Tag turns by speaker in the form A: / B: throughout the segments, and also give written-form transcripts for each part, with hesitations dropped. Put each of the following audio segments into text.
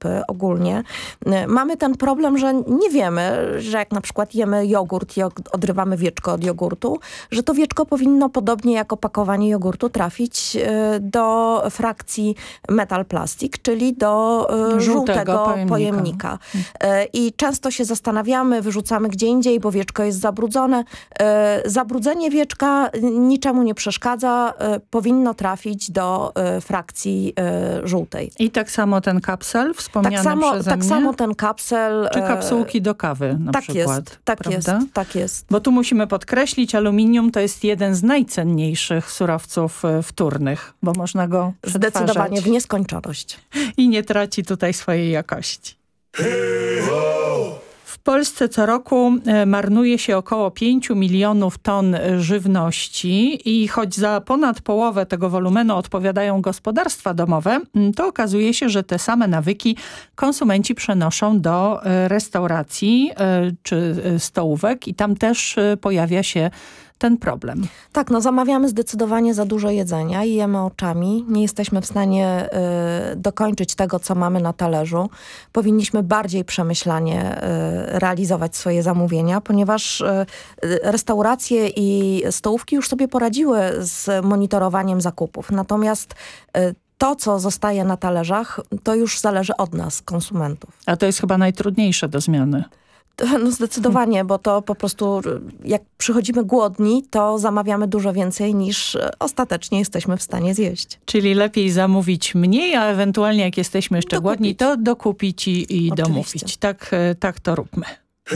A: Europy ogólnie, mamy ten problem, że nie wiemy, że jak na przykład jemy jogurt i odrywamy wieczko od jogurtu, że to wieczko powinno podobnie jak opakowanie jogurtu trafić do frakcji metal plastik, czyli do żółtego pojemnika. I często się zastanawiamy, wyrzucamy gdzie indziej, bo wieczko jest zabrudzone. Zabrudzenie wieczka niczemu nie przeszkadza, powinno trafić do frakcji żółtej.
B: I tak samo ten kapsel wspomniany przeze mnie?
A: Tak samo ten kapsel.
B: Czy kapsułki do kawy na przykład.
A: Tak jest.
B: Bo tu musimy podkreślić, aluminium to jest jeden z najcenniejszych surowców wtórnych, bo można go przetwarzać.
A: Zdecydowanie w nieskończoność.
B: I nie traci tutaj swojej jakości. W Polsce co roku marnuje się około 5 milionów ton żywności i choć za ponad połowę tego wolumenu odpowiadają gospodarstwa domowe, to okazuje się, że te same nawyki konsumenci przenoszą do restauracji czy stołówek i tam też pojawia się ten problem.
A: Tak, zamawiamy zdecydowanie za dużo jedzenia i jemy oczami. Nie jesteśmy w stanie dokończyć tego, co mamy na talerzu. Powinniśmy bardziej przemyślanie realizować swoje zamówienia, ponieważ restauracje i stołówki już sobie poradziły z monitorowaniem zakupów. Natomiast to, co zostaje na talerzach, to już zależy od nas, konsumentów.
B: A to jest chyba najtrudniejsze do zmiany.
A: Zdecydowanie, bo to po prostu jak przychodzimy głodni, to zamawiamy dużo więcej niż ostatecznie jesteśmy w stanie zjeść.
B: Czyli lepiej zamówić mniej, a ewentualnie jak jesteśmy jeszcze głodni, to dokupić i domówić. Tak to róbmy.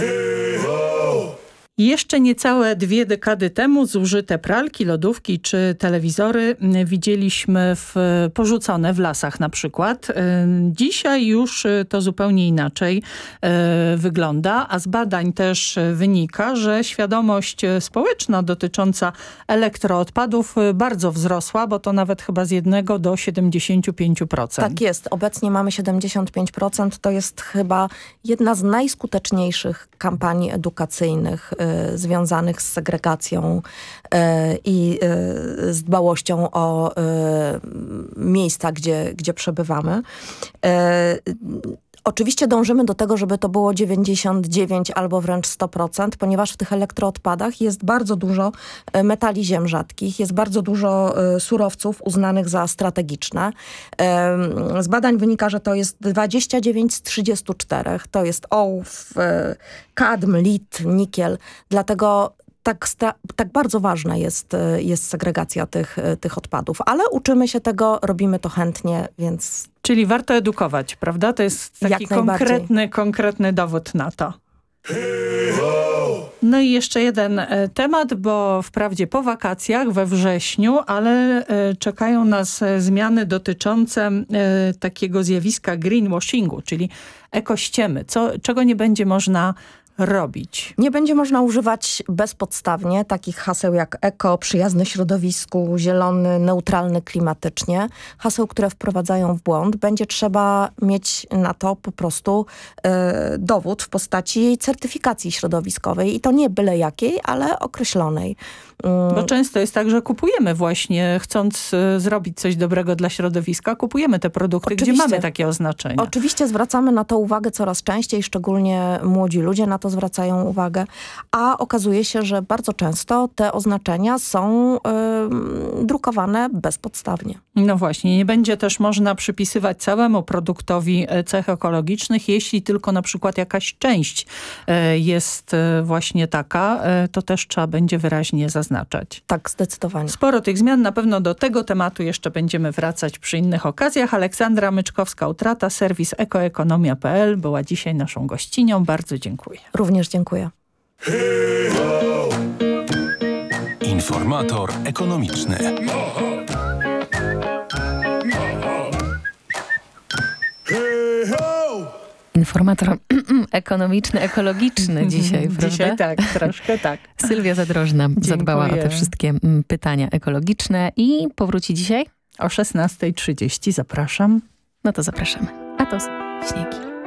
B: Jeszcze niecałe 2 dekady temu zużyte pralki, lodówki czy telewizory widzieliśmy porzucone w lasach na przykład. Dzisiaj już to zupełnie inaczej wygląda, a z badań też wynika, że świadomość społeczna dotycząca elektroodpadów bardzo wzrosła, bo to nawet chyba z 1 do 75%.
A: Tak jest. Obecnie mamy 75%. To jest chyba jedna z najskuteczniejszych kampanii edukacyjnych związanych z segregacją i z dbałością o miejsca, gdzie przebywamy. Oczywiście dążymy do tego, żeby to było 99 albo wręcz 100%, ponieważ w tych elektroodpadach jest bardzo dużo metali ziem rzadkich, jest bardzo dużo surowców uznanych za strategiczne. Z badań wynika, że to jest 29 z 34. To jest ołów, kadm, lit, nikiel. Dlatego tak bardzo ważna jest segregacja tych odpadów. Ale uczymy się tego, robimy to chętnie, więc...
B: Czyli warto edukować, prawda? To jest taki konkretny dowód na to. No i jeszcze jeden temat, bo wprawdzie po wakacjach we wrześniu, ale czekają nas zmiany dotyczące takiego zjawiska greenwashingu, czyli ekościemy, czego nie będzie można robić.
A: Nie będzie można używać bezpodstawnie takich haseł jak eko, przyjazny środowisku, zielony, neutralny klimatycznie. Haseł, które wprowadzają w błąd. Będzie trzeba mieć na to po prostu dowód w postaci certyfikacji środowiskowej. I to nie byle jakiej, ale określonej.
B: Bo często jest tak, że kupujemy właśnie, chcąc zrobić coś dobrego dla środowiska, kupujemy te produkty, gdzie mamy takie oznaczenia.
A: Oczywiście zwracamy na to uwagę coraz częściej, szczególnie młodzi ludzie na to zwracają uwagę, a okazuje się, że bardzo często te oznaczenia są drukowane bezpodstawnie.
B: No właśnie, nie będzie też można przypisywać całemu produktowi cech ekologicznych, jeśli tylko na przykład jakaś część jest właśnie taka, to też trzeba będzie wyraźnie zaznaczyć.
A: Tak, zdecydowanie.
B: Sporo tych zmian, na pewno do tego tematu jeszcze będziemy wracać przy innych okazjach. Aleksandra Myczkowska-Utrata, serwis ekoekonomia.pl była dzisiaj naszą gościnią. Bardzo dziękuję.
A: Również dziękuję.
C: Informator ekonomiczny.
D: Informator ekonomiczny, ekologiczny dzisiaj, prawda?
B: Dzisiaj tak, troszkę tak.
D: Sylwia Zadrożna zadbała o te wszystkie pytania ekologiczne i powróci dzisiaj?
B: O 16:30 zapraszam.
D: No to zapraszamy. A to śniegi.